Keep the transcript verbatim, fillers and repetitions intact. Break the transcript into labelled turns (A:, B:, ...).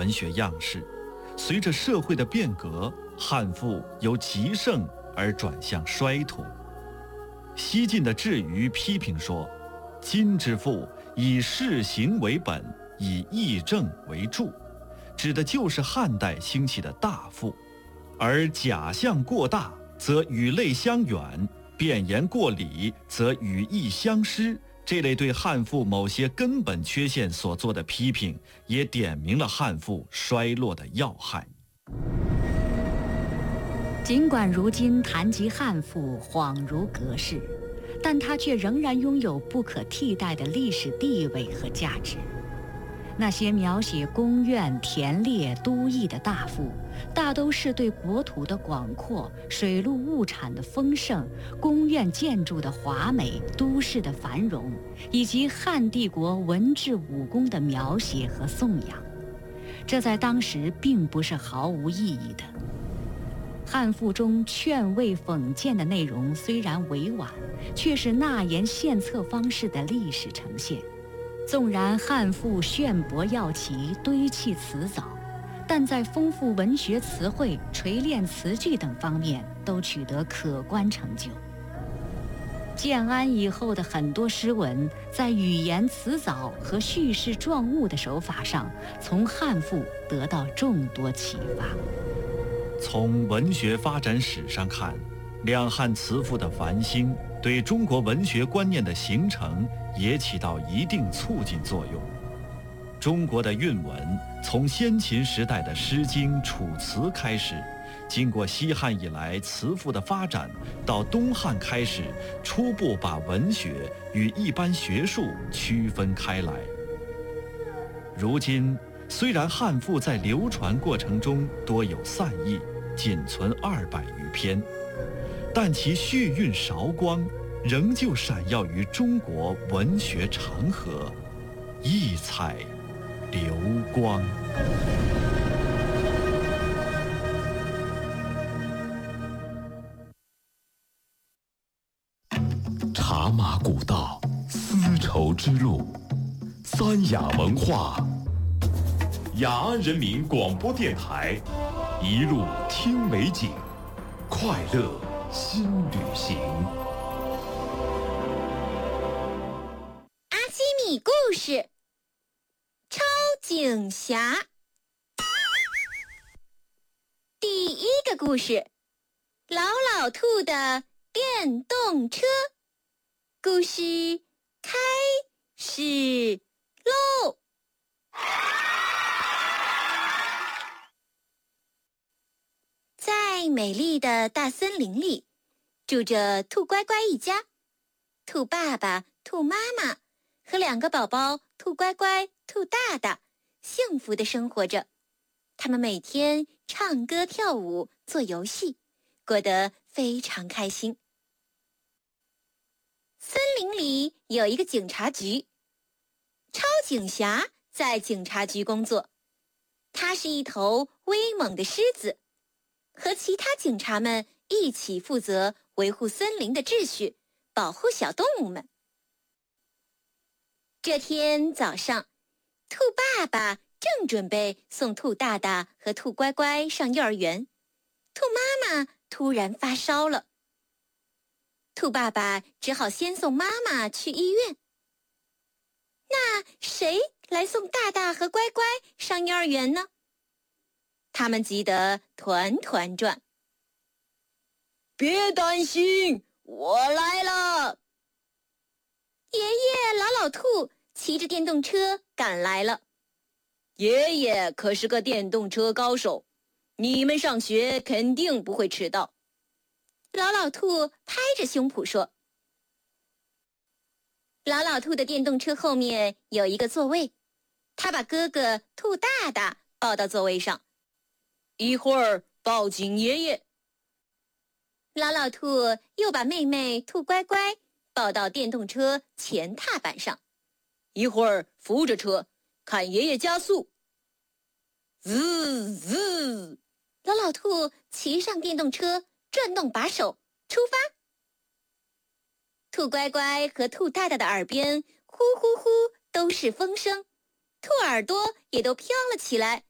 A: 文学样式。随着社会的变革，汉赋由极盛而转向衰土。西晋的智瑜批评说，今之赋以事行为本，以义政为注，指的就是汉代兴起的大赋。而假象过大则语类相远，变言过理则语义相失，这类对汉赋某些根本缺陷所做的批评，也点明了汉赋衰落的要害。
B: 尽管如今谈及汉赋恍如隔世，但它却仍然拥有不可替代的历史地位和价值。那些描写宫苑、田猎、都邑的大赋，大都是对国土的广阔、水陆物产的丰盛、宫苑建筑的华美、都市的繁荣，以及汉帝国文治武功的描写和颂扬。这在当时并不是毫无意义的。汉赋中劝慰讽谏的内容虽然委婉，却是纳言献策方式的历史呈现。纵然汉赋炫博耀奇，堆砌辞藻，但在丰富文学词汇、锤炼词句等方面都取得可观成就。建安以后的很多诗文，在语言辞藻和叙事状物的手法上，从汉赋得到众多启发。
A: 从文学发展史上看，两汉词赋的繁兴对中国文学观念的形成也起到一定促进作用。中国的韵文从先秦时代的《诗经》《楚辞》开始，经过西汉以来词赋的发展，到东汉开始初步把文学与一般学术区分开来。如今虽然汉赋在流传过程中多有散佚，仅存二百余篇，但其序韵韶光仍旧闪耀于中国文学长河，异彩流光。
C: 茶马古道，丝绸之路，三雅文化。雅安人民广播电台，一路听美景，快乐新旅行。
D: 阿基米故事：超警侠。第一个故事：老老兔的电动车。故事开始喽！在美丽的大森林里，住着兔乖乖一家。兔爸爸、兔妈妈和两个宝宝兔乖乖、兔大大幸福地生活着。他们每天唱歌跳舞，做游戏，过得非常开心。森林里有一个警察局，超警侠在警察局工作。他是一头威猛的狮子，和其他警察们一起负责维护森林的秩序，保护小动物们。这天早上，兔爸爸正准备送兔大大和兔乖乖上幼儿园，兔妈妈突然发烧了。兔爸爸只好先送妈妈去医院。那谁来送大大和乖乖上幼儿园呢？他们急得团团转。别担心，我来了。爷爷老老兔骑着电动车赶来了。爷爷可是个电动车高手，你们上学肯定不会迟到。老老兔拍着胸脯说。老老兔的电动车后面有一个座位，他把哥哥兔大大抱到座位上。一会儿抱紧爷爷。老老兔又把妹妹兔乖乖抱到电动车前踏板上。一会儿扶着车，看爷爷加速。滋滋，老老兔骑上电动车，转动把手，出发。兔乖乖和兔大大的耳边呼呼呼都是风声，兔耳朵也都飘了起来。